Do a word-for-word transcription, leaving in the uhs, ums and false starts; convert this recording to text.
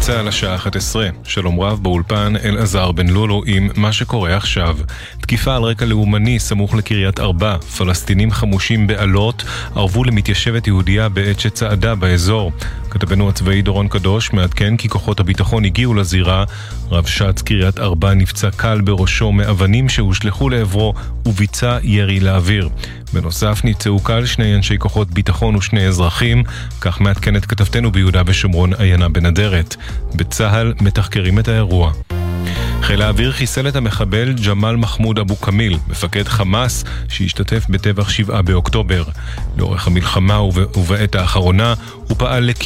צהל השעה אחת עשרה. שלום רב באולפן אלעזר בן לולו עם מה שקורה עכשיו. תקיפה על רקע לאומני סמוך לקריית ארבע. פלסטינים חמושים בעלות ערבו למתיישבת יהודייה בעת שצעדה באזור. כתבנו הצבאי דורון קדוש מעדכן כי כוחות הביטחון הגיעו לזירה. רב שץ קריית ארבע נפצע קל בראשו מאבנים שהושלחו לעברו וביצע ירי לאוויר. בנוסף נפצעו קל שני אנשי כוחות ביטחון ושני אזרחים, כך מעדכנת כתבתנו ביהודה ושומרון עיינה בנדרת. בצהל מתחקרים את האירוע. חיל האוויר חיסל את המחבל ג'מאל מחמוד אבו כמיל, מפקד חמאס שהשתתף בטבח שבעה באוקטובר. לאורך המלחמה ובעת האחרונה הוא פעל